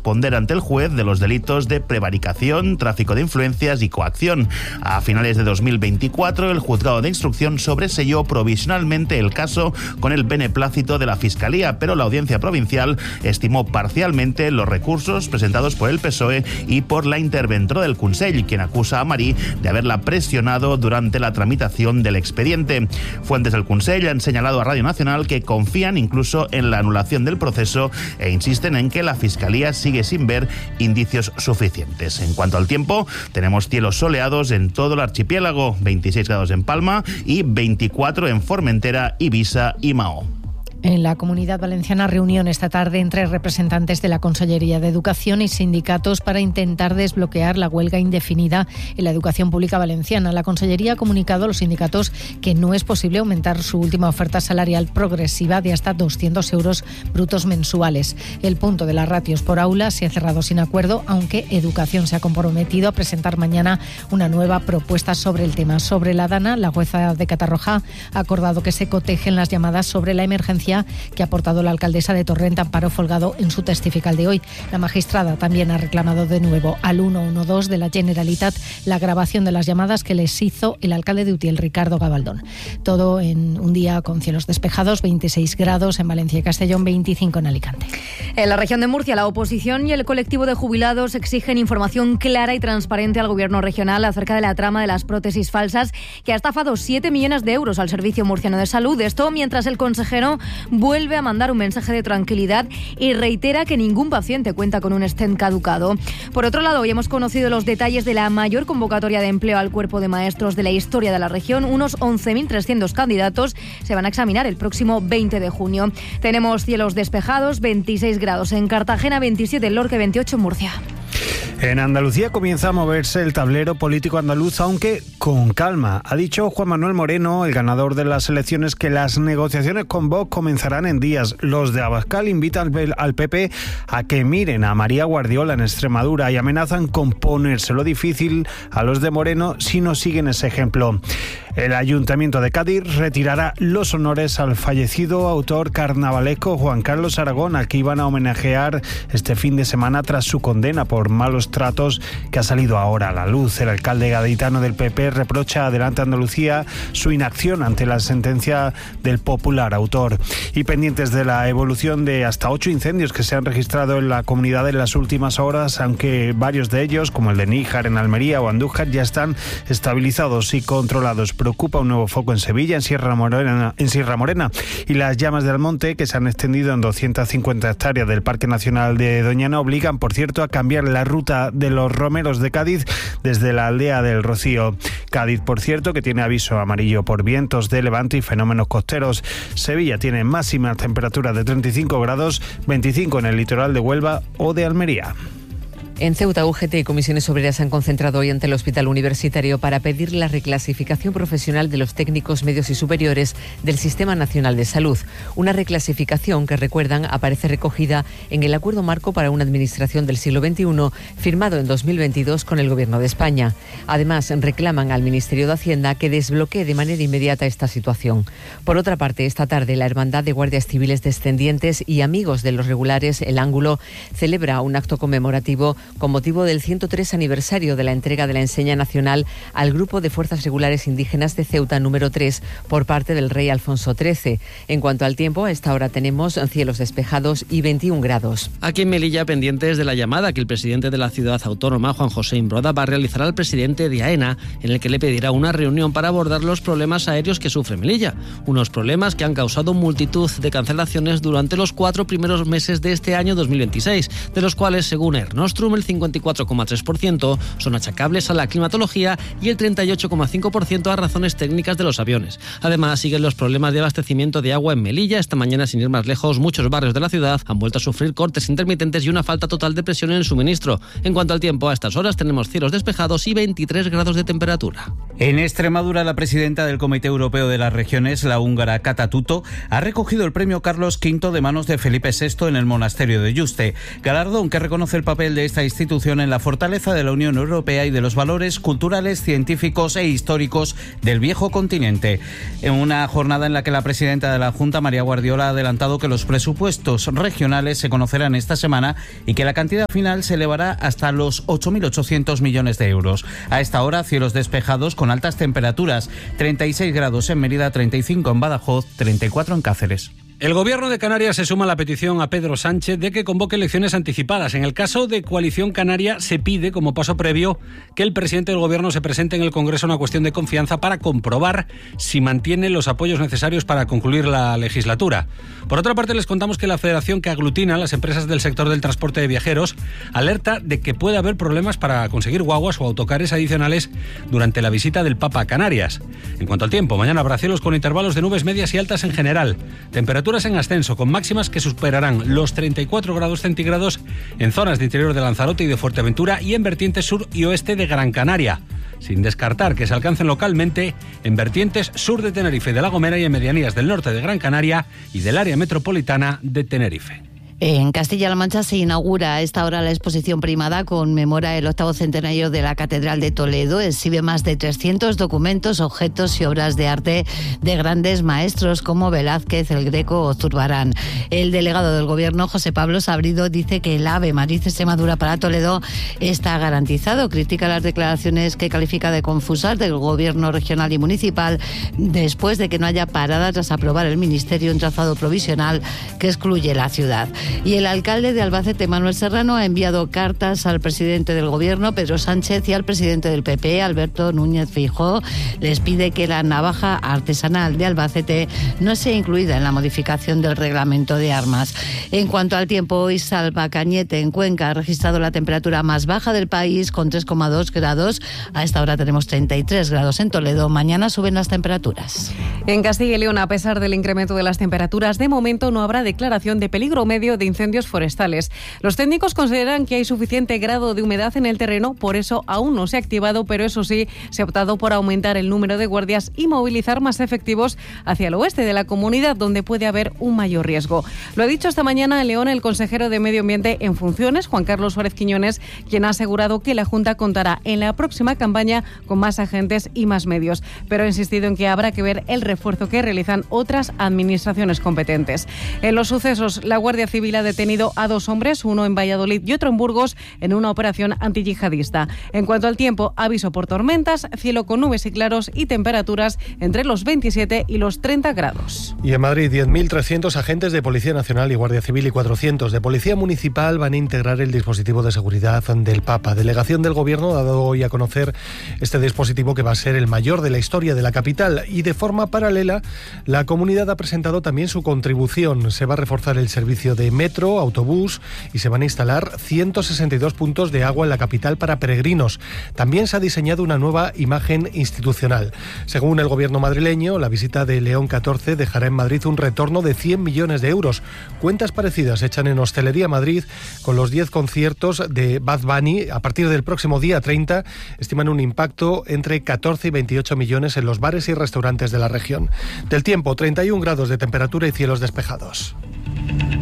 responder ante el juez de los delitos de prevaricación, tráfico de influencias y coacción. A finales de 2024, el juzgado de instrucción sobreseyó provisionalmente el caso con el beneplácito de la Fiscalía, pero la Audiencia Provincial estimó parcialmente los recursos presentados por el PSOE y por la interventora del Consell, quien acusa a Marí de haberla presionado durante la tramitación del expediente. Fuentes del Consell han señalado a Radio Nacional que confían incluso en la anulación del proceso e insisten en que la Fiscalía sigue sin ver indicios suficientes. En cuanto al tiempo, tenemos cielos soleados en todo el archipiélago, 26 grados en Palma y 24 en Formentera, Ibiza y Mahó. En la Comunidad Valenciana, reunión esta tarde entre representantes de la Consellería de Educación y sindicatos para intentar desbloquear la huelga indefinida en la educación pública valenciana. La Consellería ha comunicado a los sindicatos que no es posible aumentar su última oferta salarial progresiva de hasta 200 euros brutos mensuales. El punto de las ratios por aula se ha cerrado sin acuerdo, aunque Educación se ha comprometido a presentar mañana una nueva propuesta sobre el tema. Sobre la Dana, la jueza de Catarroja ha acordado que se cotejen las llamadas sobre la emergencia que ha aportado la alcaldesa de Torrent, Amparo Folgado, en su testifical de hoy. La magistrada también ha reclamado de nuevo al 112 de la Generalitat la grabación de las llamadas que les hizo el alcalde de Utiel, Ricardo Gabaldón. Todo en un día con cielos despejados, 26 grados en Valencia y Castellón, 25 en Alicante. En la región de Murcia, la oposición y el colectivo de jubilados exigen información clara y transparente al gobierno regional acerca de la trama de las prótesis falsas que ha estafado 7 millones de euros al Servicio Murciano de Salud. Esto mientras el consejero vuelve a mandar un mensaje de tranquilidad y reitera que ningún paciente cuenta con un stent caducado. Por otro lado, hoy hemos conocido los detalles de la mayor convocatoria de empleo al cuerpo de maestros de la historia de la región. Unos 11.300 candidatos se van a examinar el próximo 20 de junio. Tenemos cielos despejados, 26 grados en Cartagena, 27 en Lorca, 28 en Murcia. En Andalucía comienza a moverse el tablero político andaluz, aunque con calma. Ha dicho Juan Manuel Moreno, el ganador de las elecciones, que las negociaciones con Vox comenzarán en días. Los de Abascal invitan al PP a que miren a María Guardiola en Extremadura y amenazan con ponérselo difícil a los de Moreno si no siguen ese ejemplo. El Ayuntamiento de Cádiz retirará los honores al fallecido autor carnavalesco Juan Carlos Aragón, al que iban a homenajear este fin de semana tras su condena por malos tratos que ha salido ahora a la luz. El alcalde gaditano del PP reprocha a Adelante Andalucía su inacción ante la sentencia del popular autor. Y pendientes de la evolución de hasta 8 incendios que se han registrado en la comunidad en las últimas horas, aunque varios de ellos, como el de Níjar en Almería o Andújar, ya están estabilizados y controlados. Preocupa un nuevo foco en Sevilla, en Sierra Morena, y las llamas del monte, que se han extendido en 250 hectáreas del Parque Nacional de Doñana, obligan, por cierto, a cambiar la ruta de los romeros de Cádiz desde la aldea del Rocío. Cádiz, por cierto, que tiene aviso amarillo por vientos de levante y fenómenos costeros. Sevilla tiene máximas temperaturas de 35 grados, 25 en el litoral de Huelva o de Almería. En Ceuta, UGT y Comisiones Obreras se han concentrado hoy ante el Hospital Universitario para pedir la reclasificación profesional de los técnicos medios y superiores del Sistema Nacional de Salud. Una reclasificación que, recuerdan, aparece recogida en el Acuerdo Marco para una Administración del siglo XXI, firmado en 2022 con el Gobierno de España. Además, reclaman al Ministerio de Hacienda que desbloquee de manera inmediata esta situación. Por otra parte, esta tarde, la Hermandad de Guardias Civiles Descendientes y Amigos de los Regulares, El Ángulo, celebra un acto conmemorativo con motivo del 103 aniversario de la entrega de la enseña nacional al Grupo de Fuerzas Regulares Indígenas de Ceuta número 3 por parte del rey Alfonso XIII. En cuanto al tiempo, a esta hora tenemos cielos despejados y 21 grados. Aquí en Melilla, pendientes de la llamada que el presidente de la ciudad autónoma, Juan José Imbroda, va a realizar al presidente de AENA, en el que le pedirá una reunión para abordar los problemas aéreos que sufre Melilla. Unos problemas que han causado multitud de cancelaciones durante los 4 primeros meses de este año 2026, de los cuales, según Air Nostrum, el 54,3% son achacables a la climatología y el 38,5% a razones técnicas de los aviones. Además, siguen los problemas de abastecimiento de agua en Melilla. Esta mañana, sin ir más lejos, muchos barrios de la ciudad han vuelto a sufrir cortes intermitentes y una falta total de presión en el suministro. En cuanto al tiempo, a estas horas tenemos cielos despejados y 23 grados de temperatura. En Extremadura, la presidenta del Comité Europeo de las Regiones, la húngara Kata Tutto, ha recogido el premio Carlos V de manos de Felipe VI en el monasterio de Yuste, galardón que reconoce el papel de esta institución en la fortaleza de la Unión Europea y de los valores culturales, científicos e históricos del viejo continente. En una jornada en la que la presidenta de la Junta, María Guardiola, ha adelantado que los presupuestos regionales se conocerán esta semana y que la cantidad final se elevará hasta los 8.800 millones de euros. A esta hora, cielos despejados con altas temperaturas, 36 grados en Mérida, 35 en Badajoz, 34 en Cáceres. El Gobierno de Canarias se suma a la petición a Pedro Sánchez de que convoque elecciones anticipadas. En el caso de Coalición Canaria, se pide, como paso previo, que el presidente del Gobierno se presente en el Congreso a una cuestión de confianza para comprobar si mantiene los apoyos necesarios para concluir la legislatura. Por otra parte, les contamos que la federación que aglutina a las empresas del sector del transporte de viajeros alerta de que puede haber problemas para conseguir guaguas o autocares adicionales durante la visita del Papa a Canarias. En cuanto al tiempo, mañana habrá cielos con intervalos de nubes medias y altas en general. Temperaturas en ascenso, con máximas que superarán los 34 grados centígrados en zonas de interior de Lanzarote y de Fuerteventura y en vertientes sur y oeste de Gran Canaria, sin descartar que se alcancen localmente en vertientes sur de Tenerife, de La Gomera y en medianías del norte de Gran Canaria y del área metropolitana de Tenerife. En Castilla-La Mancha se inaugura a esta hora la exposición Primada, conmemora el 8º centenario de la Catedral de Toledo. Exhibe más de 300 documentos, objetos y obras de arte de grandes maestros como Velázquez, El Greco o Zurbarán. El delegado del Gobierno, José Pablo Sabrido, dice que el AVE Madrid-Extremadura para Toledo está garantizado. Critica las declaraciones que califica de confusas del Gobierno regional y municipal después de que no haya parada tras aprobar el Ministerio un trazado provisional que excluye la ciudad. Y el alcalde de Albacete, Manuel Serrano, ha enviado cartas al presidente del Gobierno, Pedro Sánchez, y al presidente del PP, Alberto Núñez Feijóo. Les pide que la navaja artesanal de Albacete no sea incluida en la modificación del reglamento de armas. En cuanto al tiempo, hoy Salvacañete, en Cuenca, ha registrado la temperatura más baja del país con 3,2 grados. A esta hora tenemos 33 grados en Toledo. Mañana suben las temperaturas. En Castilla y León, a pesar del incremento de las temperaturas, de momento no habrá declaración de peligro medio de incendios forestales. Los técnicos consideran que hay suficiente grado de humedad en el terreno, por eso aún no se ha activado, pero eso sí, se ha optado por aumentar el número de guardias y movilizar más efectivos hacia el oeste de la comunidad, donde puede haber un mayor riesgo. Lo ha dicho esta mañana en León el consejero de Medio Ambiente en funciones, Juan Carlos Suárez Quiñones, quien ha asegurado que la Junta contará en la próxima campaña con más agentes y más medios, pero ha insistido en que habrá que ver el refuerzo que realizan otras administraciones competentes. En los sucesos, la Guardia Civil ha detenido a 2 hombres, uno en Valladolid y otro en Burgos, en una operación antiyihadista. En cuanto al tiempo, aviso por tormentas, cielo con nubes y claros y temperaturas entre los 27 y los 30 grados. Y en Madrid, 10.300 agentes de Policía Nacional y Guardia Civil y 400 de Policía Municipal van a integrar el dispositivo de seguridad del Papa. Delegación del Gobierno ha dado hoy a conocer este dispositivo, que va a ser el mayor de la historia de la capital, y de forma paralela la comunidad ha presentado también su contribución. Se va a reforzar el servicio de metro, autobús, y se van a instalar 162 puntos de agua en la capital para peregrinos. También se ha diseñado una nueva imagen institucional. Según el Gobierno madrileño, la visita de León XIV dejará en Madrid un retorno de 100 millones de euros. Cuentas parecidas se echan en Hostelería Madrid con los 10 conciertos de Bad Bunny. A partir del próximo día 30 estiman un impacto entre 14 y 28 millones en los bares y restaurantes de la región. Del tiempo, 31 grados de temperatura y cielos despejados.